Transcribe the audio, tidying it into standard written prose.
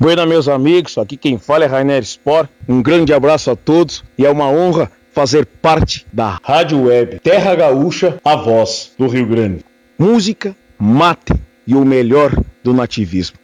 Buena, meus amigos, aqui quem fala é Rainer Spor. Um grande abraço a todos e é uma honra fazer parte da Rádio Web Terra Gaúcha, a voz do Rio Grande. Música, mate e o melhor do nativismo.